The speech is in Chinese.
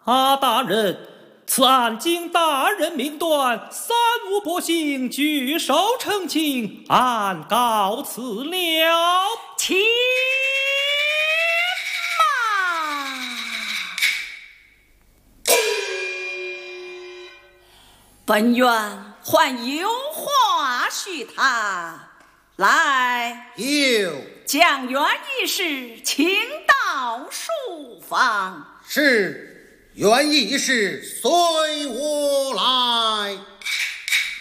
大人，此案经大人明断，三无不幸，举手澄清，案告辞了。 请嘛。本院还有话续谈，来， 有将院议事请到书房。 是，原议事随我来。